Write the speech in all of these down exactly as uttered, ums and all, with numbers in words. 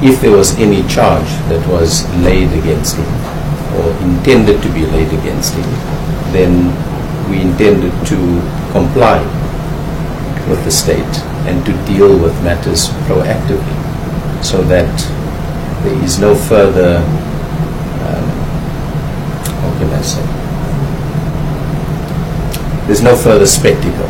if there was any charge that was laid against him or intended to be laid against him, then we intended to comply with the state and to deal with matters proactively so that there is no further, um, how can I say, there's no further spectacle.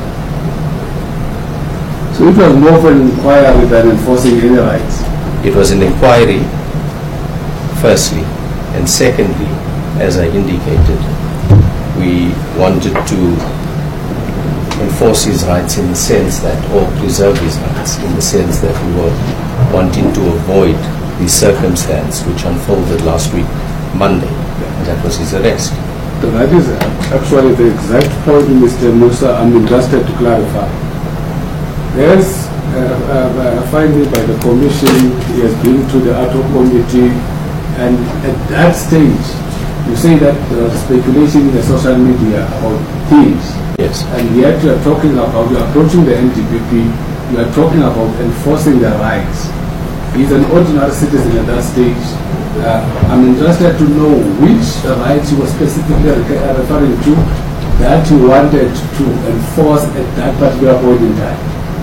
So it was more of an inquiry than enforcing any rights? It was an inquiry, firstly, and secondly, as I indicated, we wanted to enforce his rights in the sense that, or preserve his rights in the sense that we were wanting to avoid the circumstance which unfolded last week, Monday, and that was his arrest. So that is actually the exact point, Mister Musa, I'm interested to clarify. There's a, a, a finding by the Commission, he has been to the ad hoc committee, and at that stage, you say that there was speculation in the social media about things. Yes. And yet you are talking about, you are approaching the N D P P, you are talking about enforcing their rights. He's an ordinary citizen at that stage. Uh, I'm interested to know which rights you were specifically referring to that you wanted to enforce at that particular point in time.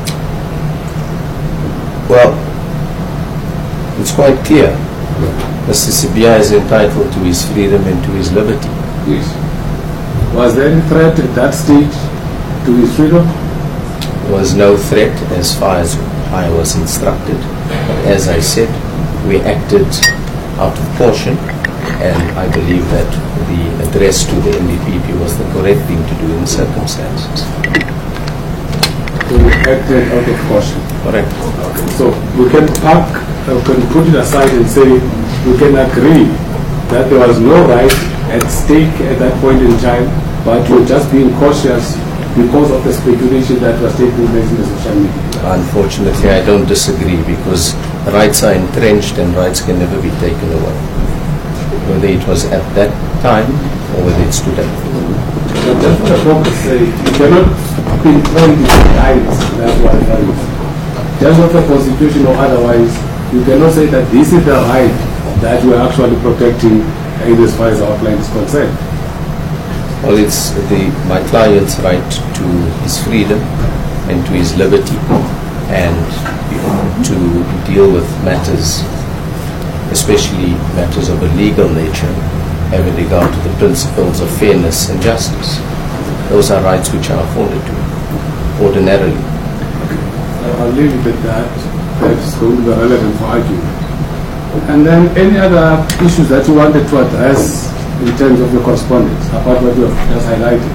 Well, it's quite clear. Mister Sibiya is entitled to his freedom and to his liberty. Yes. Was there any threat at that stage to his freedom? There was no threat as far as I was instructed. But as I said, we acted out of caution, and I believe that the address to the N D P P was the correct thing to do in the circumstances. So we acted out of caution? Correct. Okay. So we can park, uh, we can put it aside and say we can agree that there was no right at stake at that point in time, but you're just being cautious because of the speculation that was taking place in the social media. Unfortunately, I don't disagree, because rights are entrenched and rights can never be taken away, whether it was at that time or whether it's today. But that's what the focus say. You cannot pinpoint the rights that were right. Just of the Constitution or otherwise, you cannot say that this is the right that we're actually protecting as far as our client is concerned. Well, it's the, my client's right to his freedom and to his liberty, and to deal with matters, especially matters of a legal nature, having regard to the principles of fairness and justice. Those are rights which are afforded to him ordinarily. Okay. I'll leave it at that. That's going to be relevant for argument. And then any other issues that you wanted to address in terms of your correspondence, apart what you have just highlighted?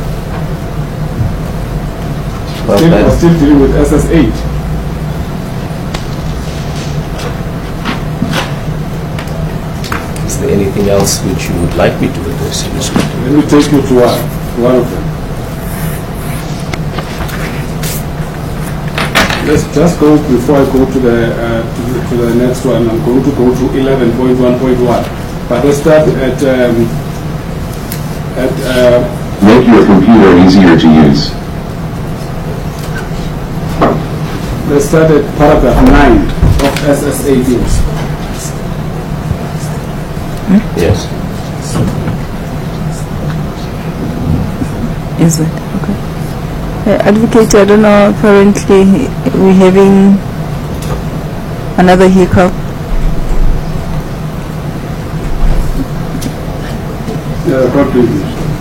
Well, still, we're still dealing with S S eight. Is there anything else which you would like me to address? Let me take you to one, one of them. Let's just go, before I go to the, uh, to the, to the next one, I'm going to go to eleven point one point one. But let's start at, um, at uh, make your computer easier to use. Let's start at paragraph nine of S S eighteen. Hmm? Yes. Is it? Okay. Uh, Advocate, I don't know, apparently we're having another hiccup. Yeah, God please.